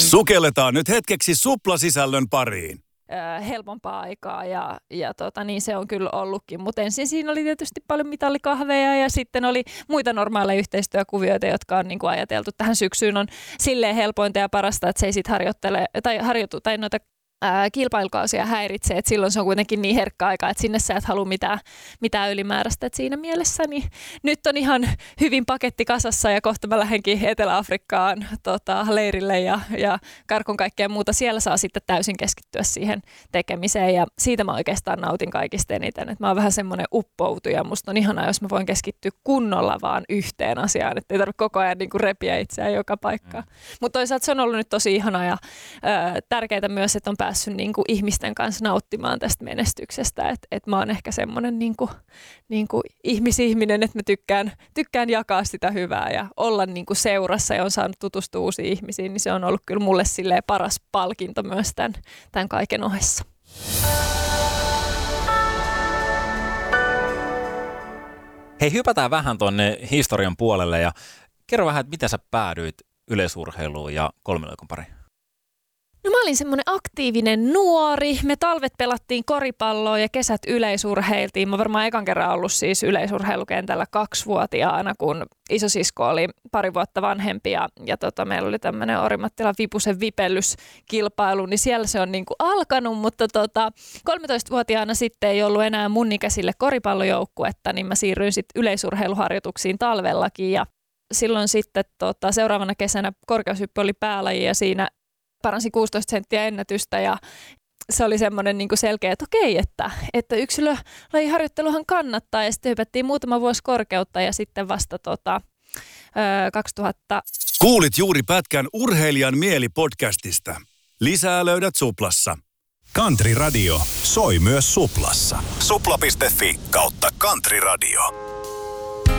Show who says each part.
Speaker 1: Sukelletaan nyt hetkeksi Supla-sisällön pariin.
Speaker 2: Helpompaa aikaa ja niin se on kyllä ollutkin. Mutta ensin siinä oli tietysti paljon mitallikahveja ja sitten oli muita normaaleja yhteistyökuvioita, jotka on niin kuin ajateltu tähän syksyyn. On silleen helpointa ja parasta, että se ei sitten harjoitu tai noita kilpailukausia häiritsee, että silloin se on kuitenkin niin herkkä aika, että sinne sä et halua mitään ylimääräistä. Että siinä mielessä niin nyt on ihan hyvin paketti kasassa ja kohta mä lähdenkin Etelä-Afrikkaan leirille ja karkun kaikkea muuta. Siellä saa sitten täysin keskittyä siihen tekemiseen ja siitä mä oikeastaan nautin kaikista eniten. Että mä oon vähän semmoinen uppoutuja. Musta on ihanaa, jos mä voin keskittyä kunnolla vaan yhteen asiaan, että ei tarvitse koko ajan niin kuin repiä itseään joka paikkaan. Mutta toisaalta se on ollut nyt tosi ihanaa ja tärkeää myös, että on päässyt niin kuin ihmisten kanssa nauttimaan tästä menestyksestä. Et mä oon ehkä semmoinen niin kuin ihmisihminen, että mä tykkään jakaa sitä hyvää ja olla niin kuin seurassa ja on saanut tutustua uusiin ihmisiin, niin se on ollut kyllä mulle silleen paras palkinto myös tämän kaiken ohessa.
Speaker 3: Hei, hypätään vähän tuonne historian puolelle ja kerro vähän, että miten sä päädyit yleisurheiluun ja kolmiloikon pariin?
Speaker 2: No mä olin semmoinen aktiivinen nuori. Me talvet pelattiin koripalloa ja kesät yleisurheiltiin. Mä varmaan ekan kerran ollut siis yleisurheilukentällä 2-vuotiaana, kun isosisko oli 2 vuotta vanhempi ja meillä oli tämmöinen Orimattilan Vipusen vipellyskilpailu, niin siellä se on niinku alkanut, mutta 13-vuotiaana sitten ei ollut enää mun ikäisille koripallojoukkuetta, niin mä siirryin sitten yleisurheiluharjoituksiin talvellakin ja silloin sitten seuraavana kesänä korkeushyppy oli päälaji ja siinä paransi 16 senttiä ennätystä ja se oli semmoinen niin kuin selkeä, että okei, että yksilölajiharjoitteluhan kannattaa ja sitten hypättiin muutama vuosi korkeutta ja sitten vasta 2000.
Speaker 1: Kuulit juuri pätkän Urheilijan mieli-podcastista. Lisää löydät Suplassa.
Speaker 4: Country Radio soi myös Suplassa. Supla.fi/Country Radio.